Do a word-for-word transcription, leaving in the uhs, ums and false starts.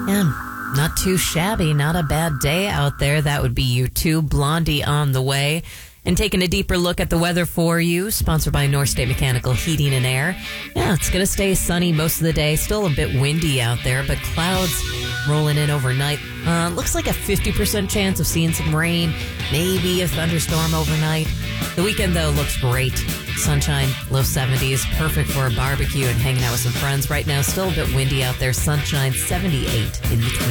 Yeah, not too shabby, not a bad day out there. That would be U two, Blondie on the way. And taking a deeper look at the weather for you, sponsored by North State Mechanical Heating and Air. Yeah, it's going to stay sunny most of the day. Still a bit windy out there, but clouds rolling in overnight. Uh, looks like a fifty percent chance of seeing some rain, maybe a thunderstorm overnight. The weekend, though, looks great. Sunshine, low seventies, perfect for a barbecue and hanging out with some friends. Right now, still a bit windy out there. Sunshine, seventy-eight in between.